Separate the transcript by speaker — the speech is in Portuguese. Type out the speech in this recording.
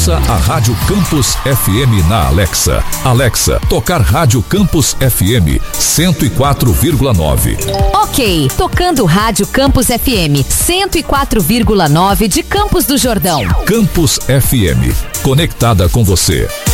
Speaker 1: Peça a Rádio Campus FM na Alexa. Alexa, tocar Rádio Campus FM 104,9.
Speaker 2: Ok, tocando Rádio Campus FM 104,9 de Campos do Jordão.
Speaker 1: Campus FM, conectada com você.